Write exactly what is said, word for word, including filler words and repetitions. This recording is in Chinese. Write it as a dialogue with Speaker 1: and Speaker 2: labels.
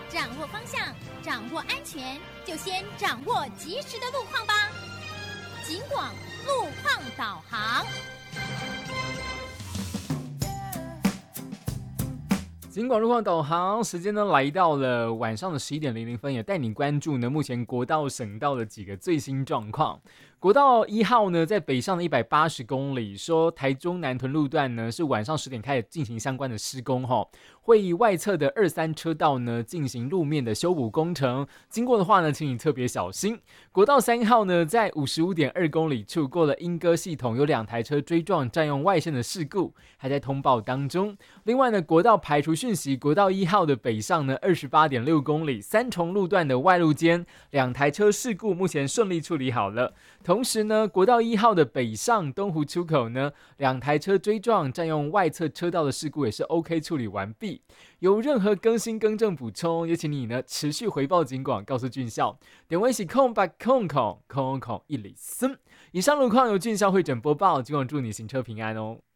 Speaker 1: 掌握方向，掌握安全，就先掌握及时的路况吧。警广路况导航。
Speaker 2: 警广路况导航时间呢来到了晚上的十一点零零分，也带你关注呢目前国道、省道的几个最新状况。国道一号呢，在北上的一百八十公里，说台中南屯路段呢是晚上十点开始进行相关的施工哈，会以外侧的二三车道呢进行路面的修补工程，经过的话呢，请你特别小心。国道三号呢，在五十五点二公里处过了莺歌系统，有两台车追撞占用外线的事故，还在通报当中。另外呢，国道排除讯息，国道一号的北上呢，二十八点六公里，三重路段的外路间两台车事故目前顺利处理好了。同时呢，国道一号的北上东湖出口呢，两台车追撞占用外侧车道的事故也是 OK 处理完毕。有任何更新更正补充，也请你呢持续回报警广，告诉俊孝。点位是空八空空空空一里森。以上路况由俊孝会诊播报，警广祝你行车平安哦。